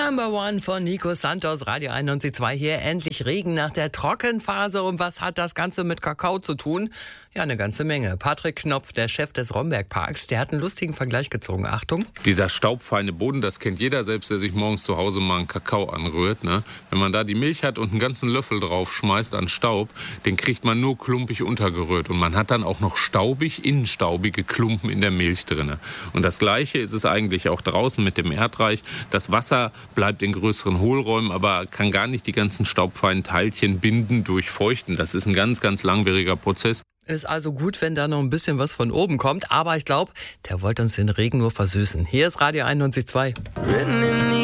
Number One von Nico Santos, Radio 91.2 hier. Endlich Regen nach der Trockenphase. Und was hat das Ganze mit Kakao zu tun? Ja, eine ganze Menge. Patrick Knopf, der Chef des Romberg-Parks, der hat einen lustigen Vergleich gezogen. Achtung. Dieser staubfeine Boden, das kennt jeder, selbst der sich morgens zu Hause mal einen Kakao anrührt. Ne? Wenn man da die Milch hat und einen ganzen Löffel drauf schmeißt an Staub, den kriegt man nur klumpig untergerührt. Und man hat dann auch noch innenstaubige Klumpen in der Milch drin. Und das Gleiche ist es eigentlich auch draußen mit dem Erdreich. Das Wasser bleibt in größeren Hohlräumen, aber kann gar nicht die ganzen staubfeinen Teilchen binden, durchfeuchten. Das ist ein ganz, ganz langwieriger Prozess. Ist also gut, wenn da noch ein bisschen was von oben kommt. Aber ich glaube, der wollte uns den Regen nur versüßen. Hier ist Radio 91.2.